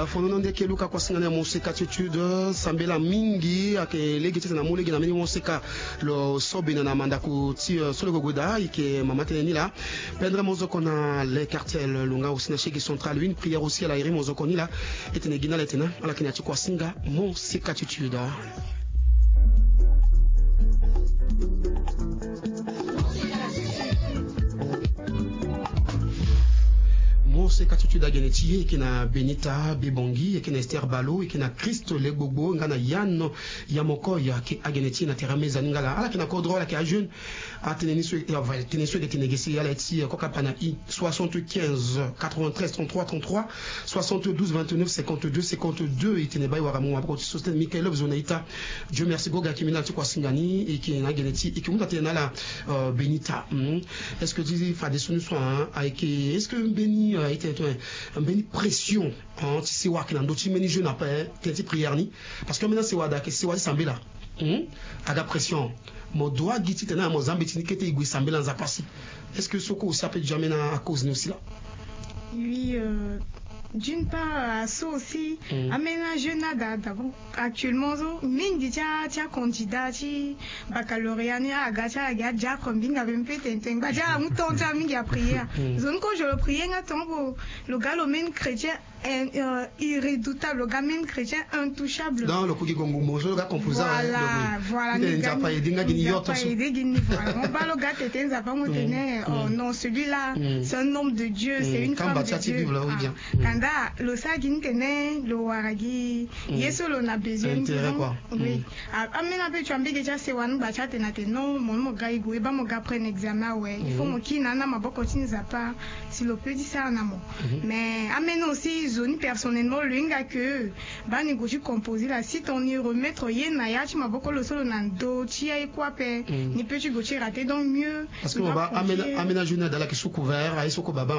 fonono ndeke luka kwa singana moseka attitude sambela mingi ake legete na mole gina meni moseka lo sobina na manda ku ti solo gogoda ike mama teneni la pendre mozoko na les cartels lunga usina shiki central une prière aussi à la iri mozoko ni la etene gina letena ala kina ti kwa singa moseka attitude. C'est attitude à Geneti et qui na Benita Bebongi et qui na Esther Balo et qui na Christ Legbobo ngana Yann Yamokoya qui a Geneti na Terameza Ningala ala qui na Kodro la qui a jeune a teneniswe de tenegesi ala eti kokapana I 75 93 33 33 72 29 52 52 et tenebai waramu apoko sosten Michael Zonaita Dieu merci goga kimina tu kwa singani et qui na Geneti et qui monta tena la Benita est-ce que tu fa des solutions avec est-ce que Beni été un béni pression en si wa kina ndoti meni jeune après tenti prière ni parce que maintenant c'est wada que c'est wa sambela aga pression mo doit giti tena mo zambeti ni kete igui sambela nza pasi est-ce que soko aussi appelle jamais na à cause ni aussi là oui d'une part à ça aussi aménager nada d'abord actuellement mingi tia candidat ti baccalauréat ni aga ja combine avec peu tenteng ba ja muton ta mingi a prière zone ko je le prier ngatombo le gars le même chrétien irrédoutable le gars même chrétien intouchable dans le coup qui gongo mozo le gars composant voilà il n'a pas aidé ngani yoto on va le gars tete nza pas montener non celui-là c'est un homme de Dieu c'est une femme de Dieu kanda lo sagin tene lo waragi yeso lo na besoin oui amena pe tu ambege ja se wanu ba cha tena te non mon gars igwe ba mon gars prenne examen ouais il faut mo kina na maboko tinza pas si le peut dire ça en amont mais amena aussi zone personnellement linga que ba négocier composer la si on y remettre yena ya chi maboko lo solo nando chi ai quoi pe ni peut tu gocher rater donc mieux parce que ba amena jeune dans la qui sous couvert ai soko baba